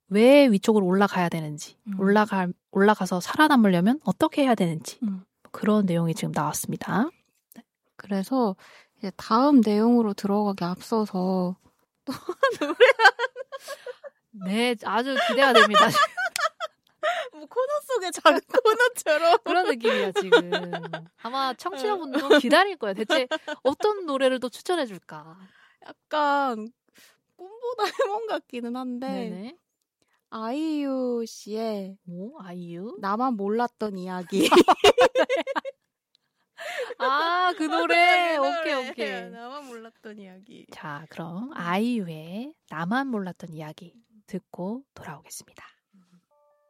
왜 위쪽으로 올라가야 되는지, 올라가서 살아남으려면 어떻게 해야 되는지 그런 내용이 지금 나왔습니다. 그래서 이제 다음 내용으로 들어가기 앞서서 또 노래 네, 아주 기대가 됩니다. 뭐 코너 속의 작은 코너처럼 그런 느낌이야 지금. 아마 청취자분도 기다릴 거야. 대체 어떤 노래를 또 추천해줄까? 약간 꿈보다 해몽 같기는 한데 네네. 아이유 씨의 아이유? 나만 몰랐던 이야기. 아, 그 노래. 오케이. 나만 몰랐던 이야기. 자, 그럼 아이유의 나만 몰랐던 이야기 듣고 돌아오겠습니다.